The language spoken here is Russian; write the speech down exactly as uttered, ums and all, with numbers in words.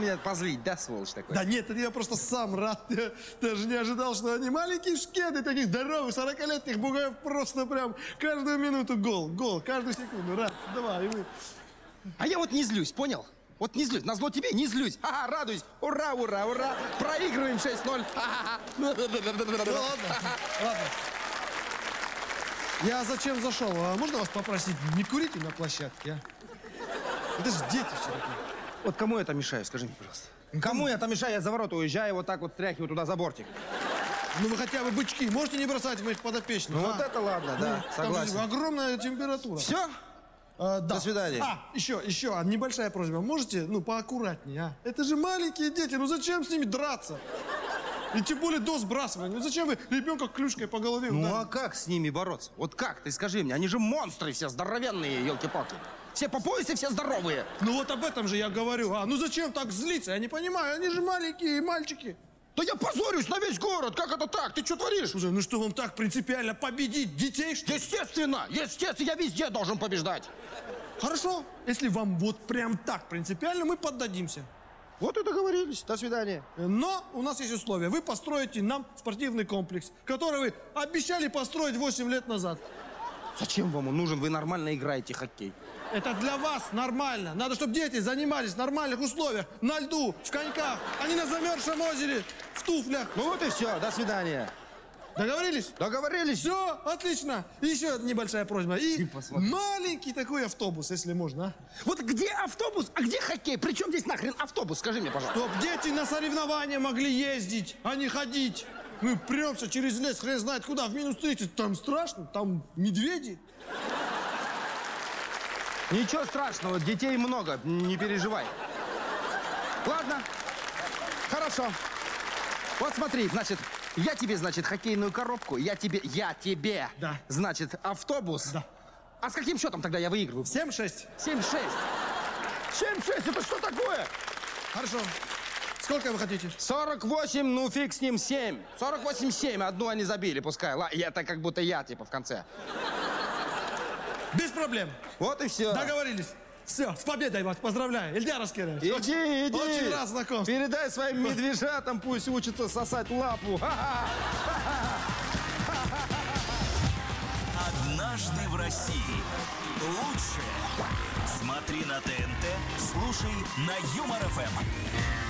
меня позлить, да, сволочь такой? Да нет, это я просто сам рад. Я даже не ожидал, что они маленькие шкеды, таких здоровых, сорокалетних бугаев, просто прям каждую минуту гол, гол, каждую секунду. Раз, два, и мы... А я вот не злюсь, понял? Вот не злюсь, назло тебе не злюсь. Ага, радуюсь. Ура, ура, ура. Проигрываем шесть ноль. Ну ладно, ладно. Я зачем зашел? А можно вас попросить, не курите на площадке, а? Это же дети все-таки. Вот кому я там мешаю, скажи мне, пожалуйста. Кому я там мешаю? Я за ворота уезжаю, вот так вот стряхиваю туда за бортик. Ну вы хотя бы бычки можете не бросать моих подопечных? Ну а? вот это ладно, да, Ну, согласен. Там же огромная температура. Все? А, да. До свидания. А, еще, еще небольшая просьба. Можете, ну, поаккуратнее, а? Это же маленькие дети, ну зачем с ними драться? И тем более до сбрасывания. Ну зачем вы ребенка клюшкой по голове Ну ударили? а как с ними бороться? Вот как, ты скажи мне, они же монстры все здоровенные, елки-палки. Все по поясе, все здоровые. Ну вот об этом же я говорю. А, ну зачем так злиться? Я не понимаю, они же маленькие мальчики. Да я позорюсь на весь город, как это так? Ты что творишь? Слушай, ну что вам так принципиально победить детей, что ли? Естественно, естественно, я везде должен побеждать. Хорошо, если вам вот прям так принципиально, мы поддадимся. Вот и договорились, до свидания. Но у нас есть условия. Вы построите нам спортивный комплекс, который вы обещали построить восемь лет назад. Зачем вам он нужен? Вы нормально играете в хоккей. Это для вас нормально. Надо, чтобы дети занимались в нормальных условиях. На льду, в коньках, а не на замерзшем озере, в туфлях. Ну вот и все, до свидания. Договорились? Договорились? Все, отлично. И еще небольшая просьба. И посмотри. маленький такой автобус, если можно. А? Вот где автобус, а где хоккей? Причем здесь нахрен автобус? Скажи мне, пожалуйста. Чтоб дети на соревнования могли ездить, а не ходить. Мы премся через лес, хрен знает куда, в минус тридцать. Там страшно, там медведи. Ничего страшного, детей много, не переживай. Ладно, хорошо. Вот смотри, значит, я тебе, значит, хоккейную коробку, я тебе, я тебе, Да. значит, автобус. Да. А с каким счетом тогда я выигрываю? семь шесть. семь шесть. семь шесть, это что такое? Хорошо. Сколько вы хотите? сорок восемь, ну фиг с ним, семь. сорок восемь семь, одну они забили, пускай. Ла- Это как будто я, типа, в конце. Без проблем. Вот и все. Договорились. Все, с победой вас поздравляю. Ильдар Аскерович. Иди, очень, иди. Очень рад знакомству. Передай своим медвежатам, пусть учатся сосать лапу. Однажды в России. Лучшее. Смотри на ТНТ, слушай на Юмор ФМ.